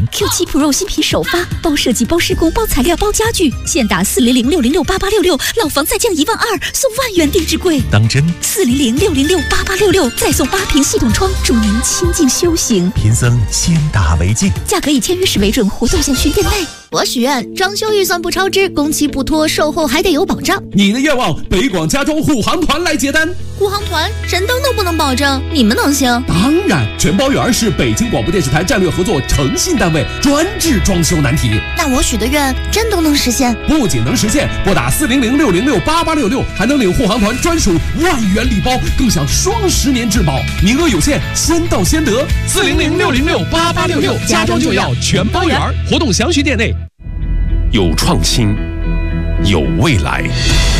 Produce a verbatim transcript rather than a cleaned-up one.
Q 七 Pro 新品首发，包设计、包施工、包材料、包家具，现打四零零六零六八八六六，老房再降一万二，送万元定制柜。 当真？ 四零零六零六八八六六，再送八屏系统窗，助您清静修行。 贫僧先打为敬， 价格以签约时为准，活动限需店内。 我许愿装修预算不超支，工期不拖，售后还得有保障。 你的愿望，北广家装护航团来接单。 护航团神灯都不能保证，你们能行？ 当然，全包圆是北京广播电视台战略合作诚信单位，专治装修难题。 那我许的愿真都能实现？ 不仅能实现，拨打四零零六零六八八六六，还能领护航团专属万元礼包，更享双十年质保，名额有限，先到先得。 四零零六零六八八六六，家装就要全包圆，活动详询店内。 有创新，有未来。